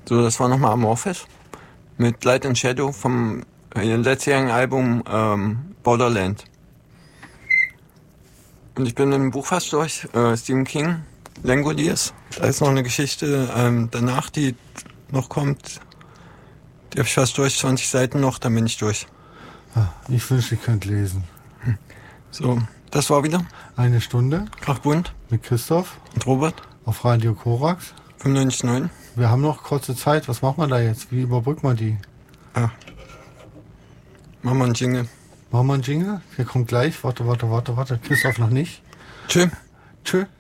So, das war nochmal Amorphis mit Light and Shadow vom letztjährigen Album Borderland. Und ich bin mit dem Buch fast durch. Stephen King, Langoliers. Da ist noch eine Geschichte danach, die noch kommt. Die habe ich fast durch, 20 Seiten noch, dann bin ich durch. Ich wünschte, ich könnte lesen. So, das war wieder Eine Stunde Krachbunt mit Christoph und Robert auf Radio Korax. 95,9. Wir haben noch kurze Zeit. Was machen wir da jetzt? Wie überbrücken wir die? Machen wir einen Jingle. Machen wir einen Jingle? Der kommt gleich. Warte. Christoph noch nicht. Tschö. Tschö.